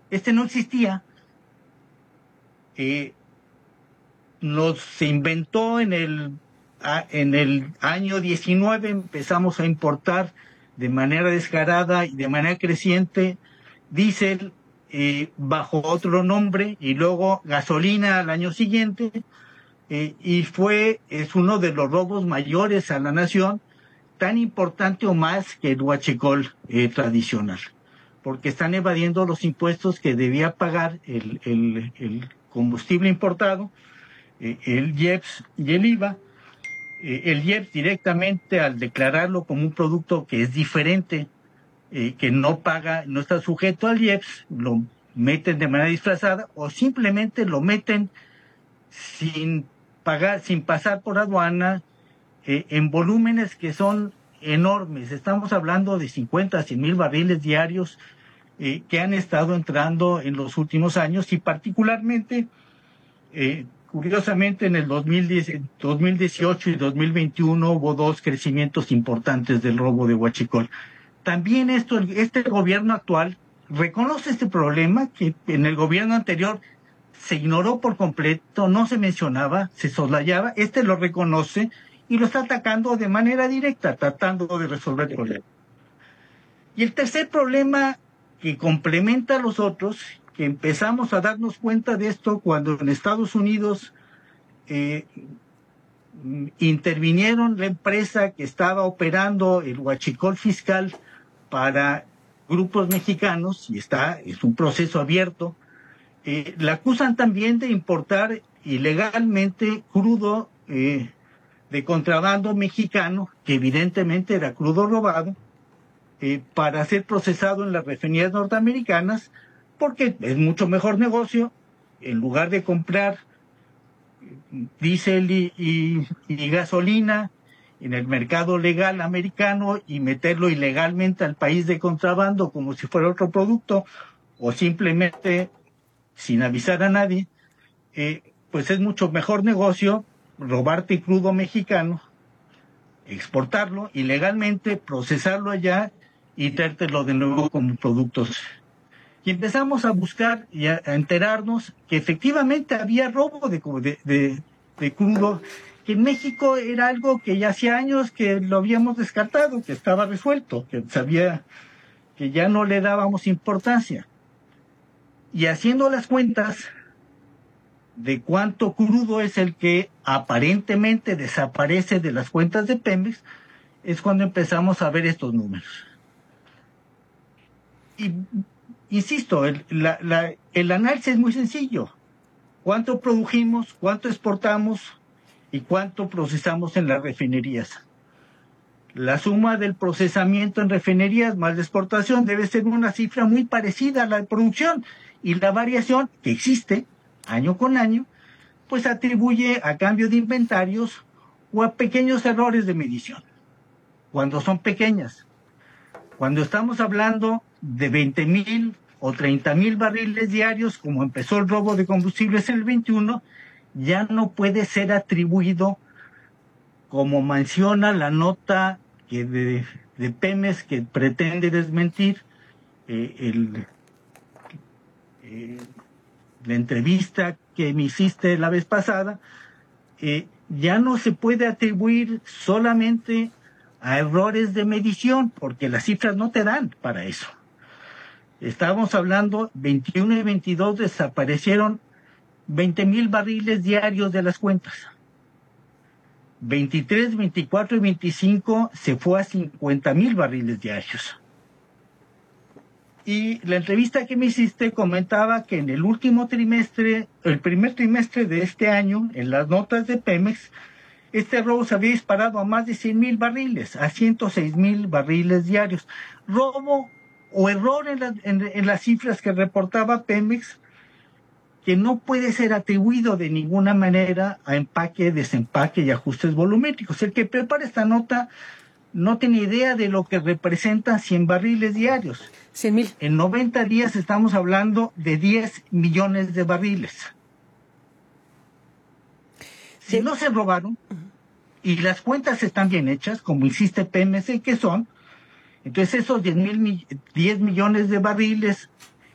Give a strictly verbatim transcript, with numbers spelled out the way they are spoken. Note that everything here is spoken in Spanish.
Este no existía. Eh, nos se inventó en el, a, en el año diecinueve, empezamos a importar de manera descarada y de manera creciente diésel eh, bajo otro nombre, y luego gasolina al año siguiente, eh, y fue, es uno de los robos mayores a la nación, tan importante o más que el huachicol eh, tradicional, porque están evadiendo los impuestos que debía pagar el, el, el combustible importado, eh, el I E P S y el I V A. Eh, el I E P S directamente, al declararlo como un producto que es diferente, eh, que no paga, no está sujeto al I E P S, lo meten de manera disfrazada o simplemente lo meten sin pagar, sin pasar por aduana, eh, en volúmenes que son enormes. Estamos hablando de cincuenta a cien mil barriles diarios eh, que han estado entrando en los últimos años, y particularmente, eh, curiosamente, en el dos mil diez, dos mil dieciocho y dos mil veintiuno hubo dos crecimientos importantes del robo de huachicol. También esto, este gobierno actual reconoce este problema que en el gobierno anterior se ignoró por completo, no se mencionaba, se soslayaba. Este lo reconoce y lo está atacando de manera directa, tratando de resolver el problema. Y el tercer problema, que complementa a los otros, que empezamos a darnos cuenta de esto cuando en Estados Unidos eh, intervinieron la empresa que estaba operando el huachicol fiscal para grupos mexicanos, y está, es un proceso abierto. Eh, la acusan también de importar ilegalmente crudo eh, de contrabando mexicano, que evidentemente era crudo robado, eh, para ser procesado en las refinerías norteamericanas, porque es mucho mejor negocio, en lugar de comprar diésel y, y, y gasolina en el mercado legal americano y meterlo ilegalmente al país de contrabando como si fuera otro producto, o simplemente sin avisar a nadie, eh, pues es mucho mejor negocio robarte crudo mexicano, exportarlo ilegalmente, procesarlo allá y traértelo de nuevo como productos. Y empezamos a buscar y a, a enterarnos que efectivamente había robo de, de, de, de crudo, que en México era algo que ya hacía años que lo habíamos descartado, que estaba resuelto, que sabía que ya no le dábamos importancia. Y haciendo las cuentas de cuánto crudo es el que aparentemente desaparece de las cuentas de Pemex, es cuando empezamos a ver estos números. Y insisto, el, la, la, el análisis es muy sencillo. ¿Cuánto produjimos, cuánto exportamos y cuánto procesamos en las refinerías? La suma del procesamiento en refinerías más la exportación debe ser una cifra muy parecida a la de producción, y la variación que existe año con año pues atribuye a cambio de inventarios o a pequeños errores de medición, cuando son pequeñas. Cuando estamos hablando de veinte mil o treinta mil barriles diarios, como empezó el robo de combustibles en el veintiuno, ya no puede ser atribuido, como menciona la nota que de, de Pemex, que pretende desmentir eh, el, eh, la entrevista que me hiciste la vez pasada, eh, ya no se puede atribuir solamente a errores de medición, porque las cifras no te dan para eso. Estábamos hablando, veintiuno y veintidós desaparecieron veinte mil barriles diarios de las cuentas. veintitrés, veinticuatro y veinticinco se fue a cincuenta mil barriles diarios. Y la entrevista que me hiciste comentaba que en el último trimestre, el primer trimestre de este año, en las notas de Pemex, este robo se había disparado a más de cien mil barriles, a ciento seis mil barriles diarios. Robo o error en, la, en, en las cifras que reportaba Pemex, que no puede ser atribuido de ninguna manera a empaque, desempaque y ajustes volumétricos. El que prepara esta nota no tiene idea de lo que representan cien barriles diarios. cien mil. En noventa días estamos hablando de diez millones de barriles. Si no se robaron y las cuentas están bien hechas, como insiste Pemex que son, entonces esos diez millones de barriles